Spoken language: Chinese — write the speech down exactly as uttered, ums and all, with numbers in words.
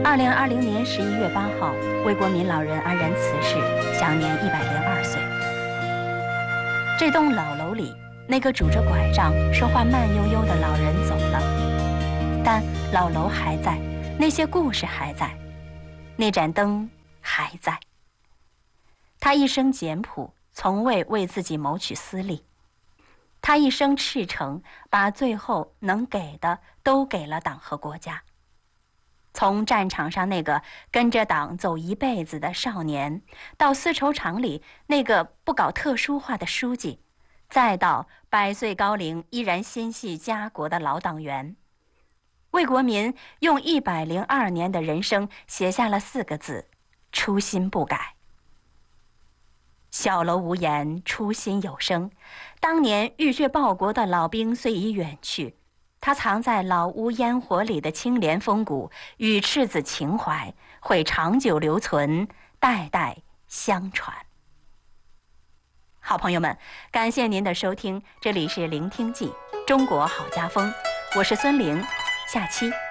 二零二零年十一月八号，魏国民老人安然辞世，享年一百零二岁。这栋老楼里，那个拄着拐杖、说话慢悠悠的老人走了，但老楼还在，那些故事还在，那盏灯还在。他一生简朴，从未为自己谋取私利。他一生赤诚，把最后能给的都给了党和国家。从战场上那个跟着党走一辈子的少年，到丝绸厂里那个不搞特殊化的书记，再到百岁高龄依然心系家国的老党员，魏国民用一百零二年的人生写下了四个字：初心不改。小楼无言，初心有声。当年浴血报国的老兵虽已远去，他藏在老屋烟火里的清廉风骨与赤子情怀会长久留存，代代相传。好朋友们，感谢您的收听，这里是聆听记中国好家风，我是孙玲，下期